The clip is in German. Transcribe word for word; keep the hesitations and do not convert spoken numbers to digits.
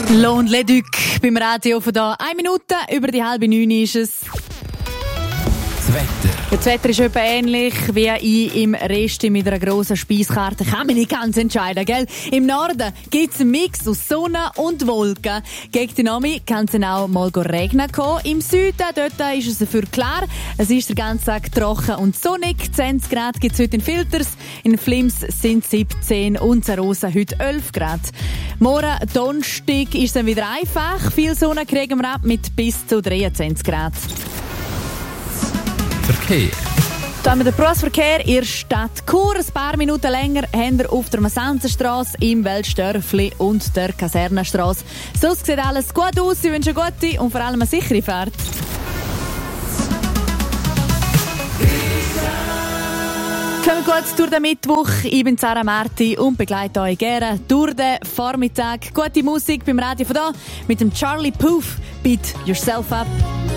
Lohn Leduc beim Radio von da. Eine Minute über die halbe neun ist es. Das Wetter. Das Wetter ist etwa ähnlich wie ich im Rest mit einer grossen Speiskarte. Kann mich nicht ganz entscheiden, gell? Im Norden gibt es einen Mix aus Sonne und Wolken. Gegen den Abend kann es dann auch mal regnen kommen. Im Süden dort ist es dafür klar. Es ist den ganzen Tag trocken und sonnig. zwanzig Grad gibt es heute in Filters. In Flims sind siebzehn und in Rosa heute elf Grad. Morgen Donnerstag ist es dann wieder einfach. Viel Sonne kriegen wir ab mit bis zu dreiundzwanzig Grad. Verkehr. Da haben wir den Berufsverkehr in der Stadt Chur. Ein paar Minuten länger haben wir auf der Masanzenstrasse, im Weltstörfli und der Kasernenstrasse. Sonst sieht alles gut aus. Ich wünsche eine gute und vor allem eine sichere Fahrt. Kommt gut durch den Mittwoch. Ich bin Sarah Marti und begleite euch gerne durch den Vormittag. Gute Musik beim Radio von da mit dem Charlie Puth. Beat Yourself Up.